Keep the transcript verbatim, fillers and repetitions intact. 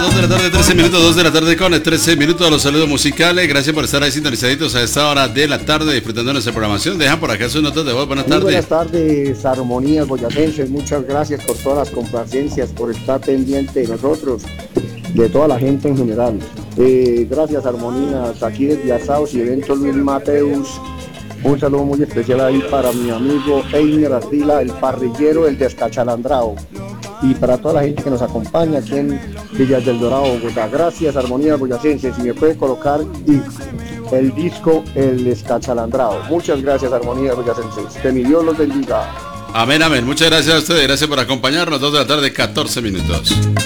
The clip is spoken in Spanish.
dos de la tarde, trece minutos, dos de la tarde con trece minutos, los saludos musicales. Gracias por estar ahí sintonizaditos a esta hora de la tarde disfrutando de nuestra programación. Dejan por acá sus notas de voz. Buenas tardes. Muy buenas tardes, Armonías Boyacenses. Muchas gracias por todas las complacencias, por estar pendiente de nosotros, de toda la gente en general. Eh, gracias, Armonías. Aquí desde Asados y Eventos Luis Mateus. Un saludo muy especial ahí para mi amigo Einer Ardila, el parrillero, el descachalandrao. Y para toda la gente que nos acompaña aquí en Villas del Dorado, Bogotá. Gracias, Armonías Boyacenses. Si me puede colocar y el disco El Descachalandrao. Muchas gracias, Armonías Boyacenses. Que mi Dios los bendiga. Amén, amén. Muchas gracias a ustedes. Gracias por acompañarnos. dos de la tarde, catorce minutos.